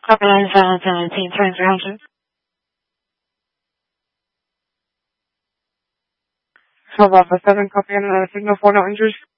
Copy line 717, turn 300. Alpha 7, copy on signal 4, no injuries.